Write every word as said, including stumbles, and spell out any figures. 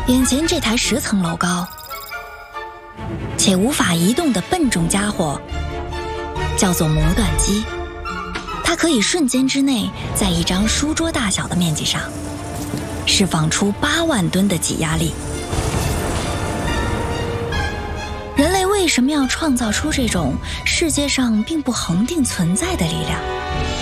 眼前这台十层楼高且无法移动的笨重家伙叫做磨断机，它可以瞬间之内在一张书桌大小的面积上释放出八万吨的挤压力。人类为什么要创造出这种世界上并不恒定存在的力量？